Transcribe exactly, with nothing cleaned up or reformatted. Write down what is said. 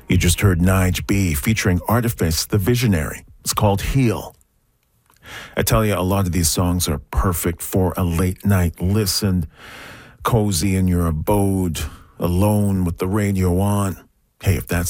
You just heard Nige B featuring Artifice, the Visionary. It's called Heal. I tell you, a lot of these songs are perfect for a late night listen, cozy in your abode, alone with the radio on. Hey, if that's